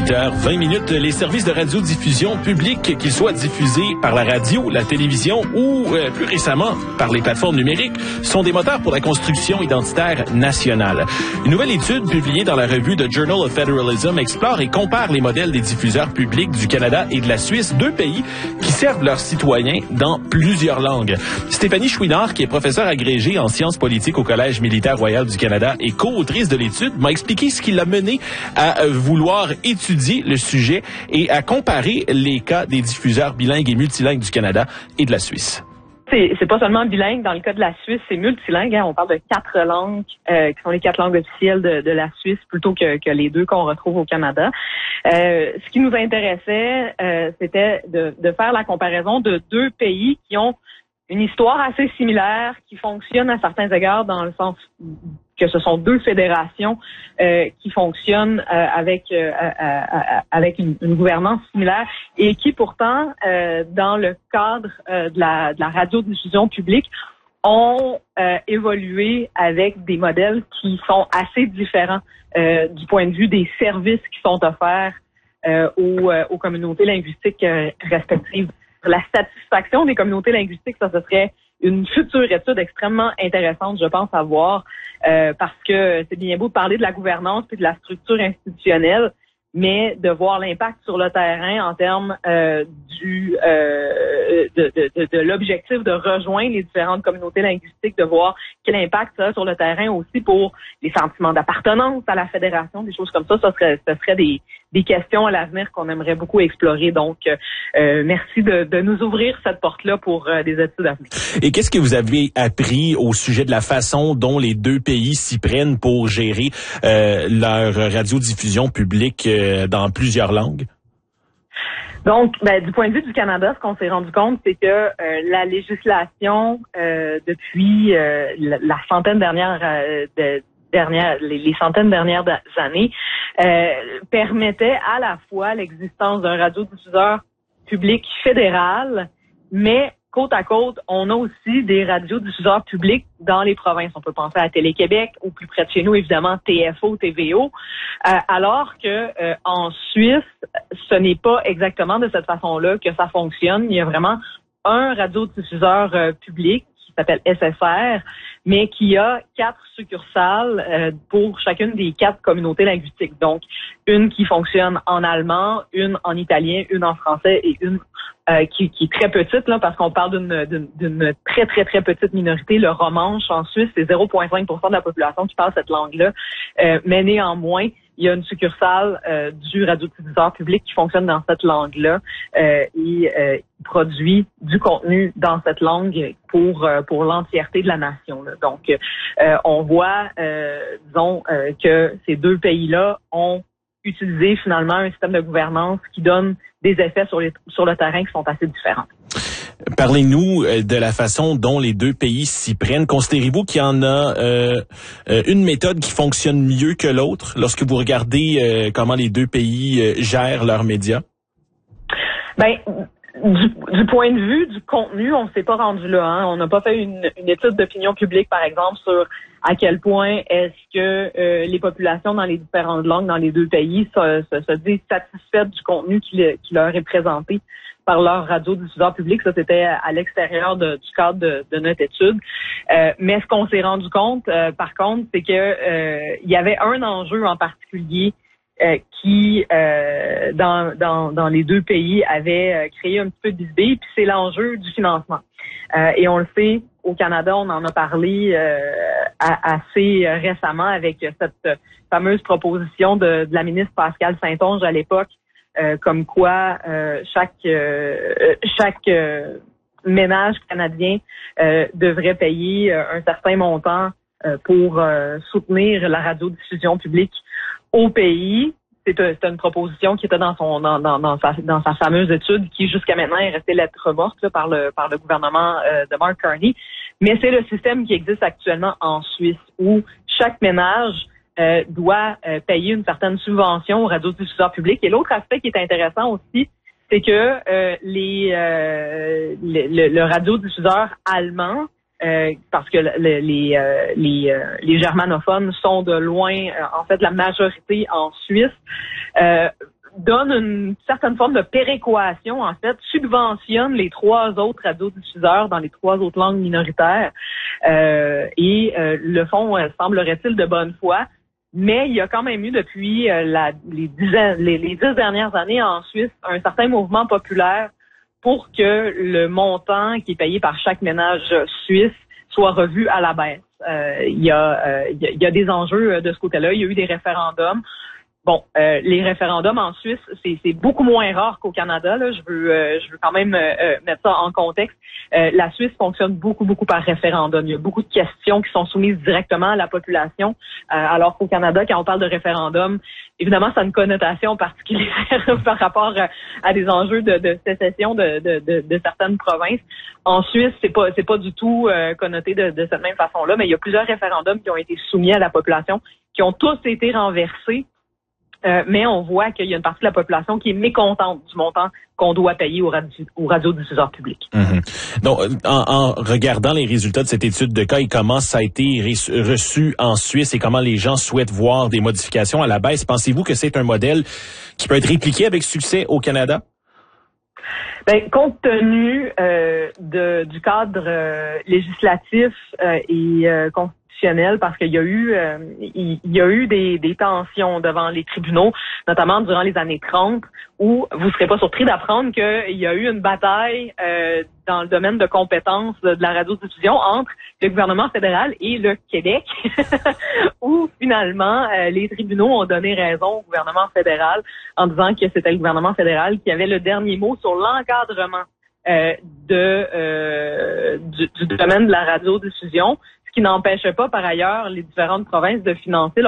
8h20, les services de radiodiffusion publique, qu'ils soient diffusés par la radio, la télévision ou, plus récemment, par les plateformes numériques, sont des moteurs pour la construction identitaire nationale. Une nouvelle étude publiée dans la revue The Journal of Federalism explore et compare les modèles des diffuseurs publics du Canada et de la Suisse, deux pays qui servent leurs citoyens dans plusieurs langues. Stéphanie Chouinard, qui est professeure agrégée en sciences politiques au Collège militaire royal du Canada et co-autrice de l'étude, m'a expliqué ce qui l'a mené à vouloir étudier le sujet et à comparer les cas des diffuseurs bilingues et multilingues du Canada et de la Suisse. C'est pas seulement bilingue. Dans le cas de la Suisse, c'est multilingue. Hein. On parle de 4 langues qui sont les 4 langues officielles de la Suisse plutôt que les 2 qu'on retrouve au Canada. Ce qui nous intéressait, c'était de faire la comparaison de 2 pays qui ont une histoire assez similaire, qui fonctionnent à certains égards dans le sens que ce sont 2 fédérations qui fonctionnent avec une gouvernance similaire et qui pourtant, dans le cadre de la radiodiffusion publique, ont évolué avec des modèles qui sont assez différents du point de vue des services qui sont offerts aux communautés linguistiques respectives. La satisfaction des communautés linguistiques, ça, ce serait une future étude extrêmement intéressante, je pense, à voir, parce que c'est bien beau de parler de la gouvernance et de la structure institutionnelle, mais de voir l'impact sur le terrain en termes de l'objectif de rejoindre les différentes communautés linguistiques, de voir quel impact ça a sur le terrain aussi pour les sentiments d'appartenance à la fédération, des choses comme ça. Ce serait des questions à l'avenir qu'on aimerait beaucoup explorer. Donc, merci de nous ouvrir cette porte-là pour des études à venir. Et qu'est-ce que vous avez appris au sujet de la façon dont les 2 pays s'y prennent pour gérer leur radiodiffusion publique dans plusieurs langues? Donc, du point de vue du Canada, ce qu'on s'est rendu compte, c'est que la législation depuis la centaine les centaines dernières années permettait à la fois l'existence d'un radiodiffuseur public fédéral, mais côte à côte, on a aussi des radiodiffuseurs publics dans les provinces. On peut penser à Télé-Québec, ou plus près de chez nous, évidemment, TFO, TVO, alors que en Suisse, ce n'est pas exactement de cette façon-là que ça fonctionne. Il y a vraiment un radiodiffuseur public qui s'appelle SFR, mais qui a 4 succursales pour chacune des 4 communautés linguistiques. Donc, une qui fonctionne en allemand, une en italien, une en français et une qui est très petite, là, parce qu'on parle d'une très, très, très petite minorité. Le romanche en Suisse, c'est 0,5% de la population qui parle cette langue-là. Mais néanmoins, il y a une succursale du radiodiffuseur public qui fonctionne dans cette langue-là et produit du contenu dans cette langue pour l'entièreté de la nation, là. Donc, on voit, disons, que ces 2 pays-là ont utilisé finalement un système de gouvernance qui donne des effets sur le terrain qui sont assez différents. Parlez-nous de la façon dont les 2 pays s'y prennent. Considérez-vous qu'il y en a une méthode qui fonctionne mieux que l'autre lorsque vous regardez comment les 2 pays gèrent leurs médias? Du point de vue du contenu, on s'est pas rendu là. Hein. On n'a pas fait une étude d'opinion publique, par exemple, sur à quel point est-ce que les populations dans les différentes langues dans les 2 pays se disent satisfaites du contenu qui leur est présenté par leur radiodiffuseur public. Ça, c'était à l'extérieur du cadre de notre étude. Mais ce qu'on s'est rendu compte, par contre, c'est que il y avait un enjeu en particulier qui, dans les 2 pays, avait créé un petit peu d'idée, puis c'est l'enjeu du financement. Et on le sait, au Canada, on en a parlé assez récemment avec cette fameuse proposition de la ministre Pascale Saint-Onge à l'époque, comme quoi chaque ménage canadien devrait payer un certain montant pour soutenir la radiodiffusion publique au pays. C'était une proposition qui était dans sa fameuse étude qui jusqu'à maintenant est restée lettre morte là, par le gouvernement de Mark Carney. Mais c'est le système qui existe actuellement en Suisse où chaque ménage doit payer une certaine subvention aux radiodiffuseurs publics. Et l'autre aspect qui est intéressant aussi, c'est que le radiodiffuseur allemand, parce que les germanophones sont de loin, en fait, la majorité en Suisse, donne une certaine forme de péréquation, en fait, subventionne les 3 autres radiodiffuseurs dans les 3 autres langues minoritaires et le font, semblerait-il, de bonne foi. Mais il y a quand même eu depuis les 10 dernières années en Suisse un certain mouvement populaire pour que le montant qui est payé par chaque ménage suisse soit revu à la baisse. Il y a des enjeux de ce côté-là. Il y a eu des référendums. Bon, les référendums en Suisse, c'est beaucoup moins rare qu'au Canada. Là. Je veux quand même mettre ça en contexte. La Suisse fonctionne beaucoup par référendum. Il y a beaucoup de questions qui sont soumises directement à la population, alors qu'au Canada, quand on parle de référendum, évidemment, ça a une connotation particulière par rapport à des enjeux de sécession de certaines provinces. En Suisse, c'est pas du tout connoté de cette même façon-là, mais il y a plusieurs référendums qui ont été soumis à la population, qui ont tous été renversés. Mais on voit qu'il y a une partie de la population qui est mécontente du montant qu'on doit payer aux radiodiffuseurs publics. Mm-hmm. Donc, en regardant les résultats de cette étude de cas et comment ça a été reçu en Suisse et comment les gens souhaitent voir des modifications à la baisse, pensez-vous que c'est un modèle qui peut être répliqué avec succès au Canada? Ben, compte tenu du cadre législatif et constitutionnel, parce qu'il y a eu des tensions devant les tribunaux, notamment durant les années 30, où vous serez pas surpris d'apprendre qu'il y a eu une bataille dans le domaine de compétences de la radiodiffusion entre le gouvernement fédéral et le Québec, où finalement les tribunaux ont donné raison au gouvernement fédéral en disant que c'était le gouvernement fédéral qui avait le dernier mot sur l'encadrement du domaine de la radiodiffusion, ce qui n'empêchait pas par ailleurs les différentes provinces de financer